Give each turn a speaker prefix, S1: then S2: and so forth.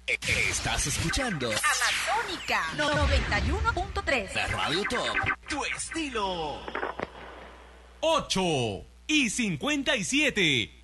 S1: Estás escuchando
S2: Amazónica 91.3.
S1: la Radio Top, tu estilo.
S3: 8:57.